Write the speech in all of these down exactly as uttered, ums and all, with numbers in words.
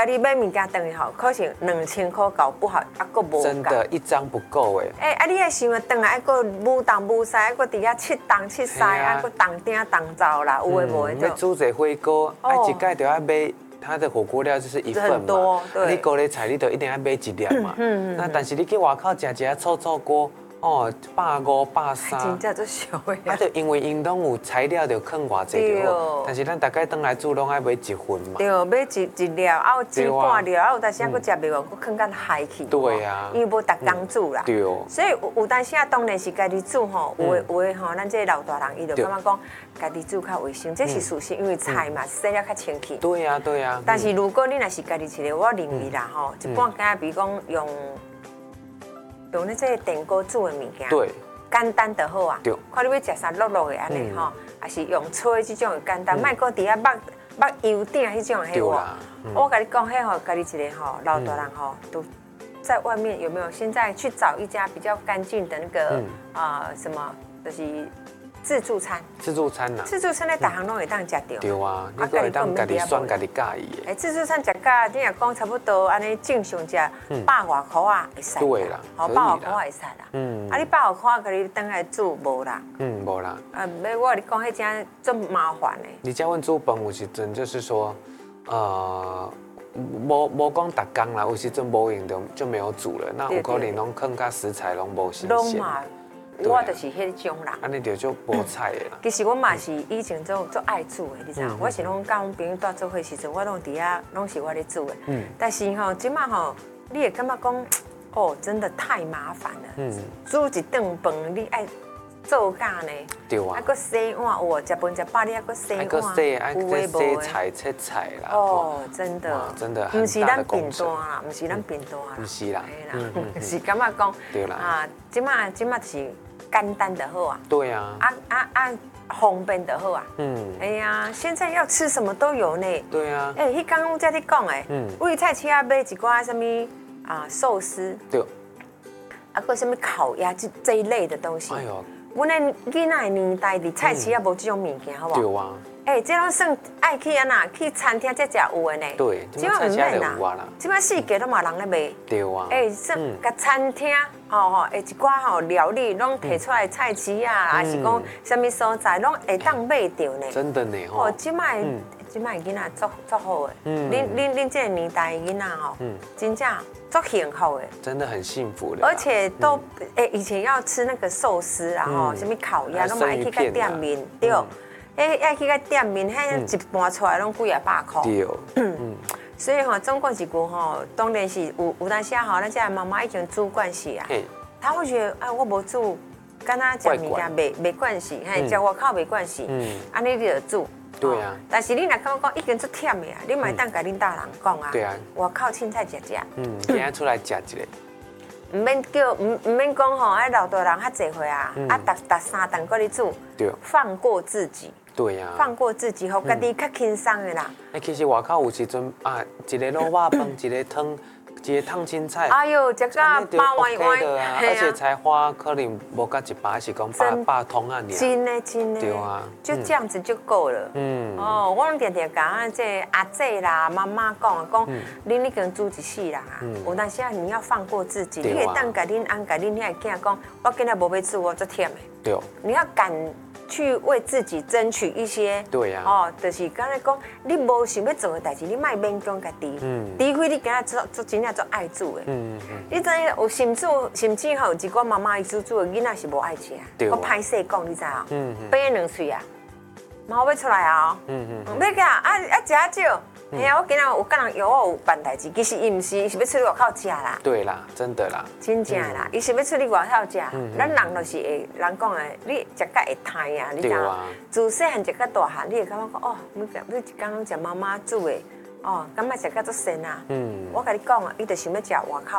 家己买物件等于吼，可能两千块搞不好，啊，佫无。 真的，一张不够哎。 哎，啊，你爱想啊，等来佫舞动舞西，佫伫遐切东切西，啊，佫动鼎动灶啦，有诶无诶。 要煮一火锅，啊，一盖就要买。它的火锅料就是一份嘛，你高丽菜你都一定要买一粒嘛。嗯嗯。那但是你去外口食一下臭臭锅，哦，百五百三。 真正做俗诶。 啊，就因为因拢有材料就放偌济就好，但是咱大概回来煮拢爱买一份嘛。 对，买一一粒，啊有煮半粒，啊有当时啊佫食袂完，佫放到海去。 对啊。 因为无逐工煮啦。 对。 所以有有当时啊，当然是家己煮吼，有诶有诶吼，咱这老大人伊就感觉讲。家己煮较卫生，这是事实，因为菜嘛洗了较清气。 对呀，对呀。 但是如果你若是家己一个，我认为啦吼，一般敢比如讲用用咧这个电锅煮的物件， 对， 简单就好啊。 对。 看你要食啥落落的安尼吼，还是用吹这种简单，莫搁伫遐抹抹油鼎迄种迄个。我跟你讲，迄吼家己一个吼老大人吼都在外面有没有？现在去找一家比较干净的那个啊什么，就是。自助餐， 自助餐呐， 自助餐咧，大行拢会当食到。 对啊，你可以当家己选家己介意的。 哎，自助餐食价，你若讲差不多安尼正常食百外块啊，会使。 对啦， 好，百外块会使啦。嗯。啊，你百外块，家己等来煮无啦。 嗯，无啦。 啊，要我你讲迄只真麻烦的。 你家阮煮饭有时阵就是说，呃，无无讲逐工啦，有时阵无用就就没有煮了，那有可能拢放甲食材拢无新鲜。 我就是迄种人， 安尼就就菠菜的啦。 其实我嘛是以前做做爱煮的，你知道？我是拢甲阮朋友带做伙时阵，我拢伫遐拢是我咧煮的。嗯。但是吼，即马吼，你会感觉讲，哦，真的太麻烦了。嗯。煮一顿饭，你爱做假呢？ 对啊。 还搁洗碗，哦，食饭食饱，你还搁洗碗， 还搁洗，还搁洗菜切菜啦。 哦，真的。 真的。 不是咱变大啦，不是咱变大啦。 不是啦。 是感觉讲。 对啦。 啊，即马即马是。简单的好啊， 对呀， 啊啊啊，方便的好啊，嗯，哎呀，现在要吃什么都有呢， 对呀， 哎，迄刚刚在你讲哎，嗯，为菜市啊买一寡什么啊寿司， 对， 啊个什么烤鸭这这一类的东西，哎呦，阮的囡仔年代的菜市啊无这种物件，好不好？ 对啊。 哎，这拢算爱去安那去餐厅才食有的呢。 对，即摆唔免啦。 即摆世界都嘛人咧卖。 对啊。 哎，说甲餐厅吼吼，哎一寡吼料理拢摕出来菜市啊，还是讲什么所在拢会当买到呢。 真的呢吼。 哦，即摆即摆囡仔足足好的。嗯。恁恁恁这个年代囡仔吼，真正足幸福的。 真的很幸福的。 而且都哎以前要吃那个寿司啊吼，什么烤鸭，拢买去个店面对。哎，要去个店面，迄一盘出来拢几啊百块。 对，嗯， 所以吼，总共一句吼，当然是有有当时吼，咱家妈妈已经煮惯势啊。他会觉得啊，我无煮，敢若食物件袂袂惯势，嘿，食外口袂惯势，嗯，安尼你就煮。 对啊。但是你若感觉讲已经足忝的啊，你嘛当甲恁大人讲啊。 对啊。 外口凊彩食食。 嗯，今仔出来食一个。 唔免叫，唔唔免讲吼，哎，老大人较济岁啊，啊，逐逐三顿搁你煮。对。放过自己。 对呀， 放过自己，互家己较轻松的啦。 哎，其实外口有时阵啊，一个卤肉饭，一个汤，一个烫青菜。 哎呦，这个八万块的啊，而且才花可能无到一百，是讲八百通啊， 真的真的。 对啊， 就这样子就够了。嗯。哦，我常常讲啊，这阿姐啦、妈妈讲啊，讲恁已经煮一世人啊，有当时啊，你要放过自己，你会当甲恁翁、甲恁遐囝讲，我今日无要煮，我足忝的。 对。你要敢。去为自己争取一些， 对呀， 哦，就是刚才讲，你无想要做的代志，你莫勉强家己，嗯，除非你今日做做真正做爱煮的，嗯嗯，你知影有甚至甚至吼，有一寡妈妈伊煮煮的囡仔是无爱吃，我歹势讲，你知啊？嗯嗯，掰两喙啊，毛要出来啊，嗯嗯，要个啊啊食啊少。哎呀，我今日有甲人约我有办代志，其实伊毋是，是要出去外口食啦。 对啦，真的啦。 真正啦，伊是要出去外口食。咱人就是会，人讲诶，你食甲会贪啊，你知影？自细汉食甲大汉，你会感觉讲哦，你你一工拢食妈妈煮诶，哦，感觉食甲足鲜啊。嗯。我甲你讲啊，伊就想要食外口诶，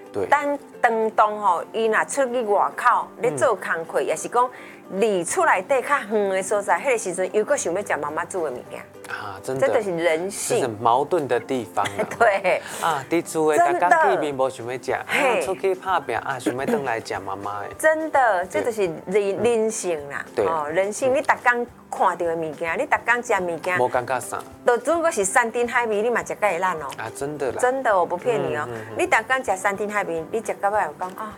对。 但当当吼，伊若出去外口咧做工课，也是讲离厝内底较远的所在，迄个时阵又搁想要食妈妈煮的物件。 啊，真的， 这就是人性， 这是矛盾的地方。 对啊，伫厝的大家见面无想要食，啊出去拍拼啊想要回来食妈妈的。 真的，这就是人人性啦。 对， 哦，人性，你逐工看到的物件，你逐工食物件， 无感觉啥。 都如果是山珍海味，你嘛食甲会烂哦。 啊，真的啦。 真的，我不骗你哦。你逐工食山珍海味，你食到尾有讲啊，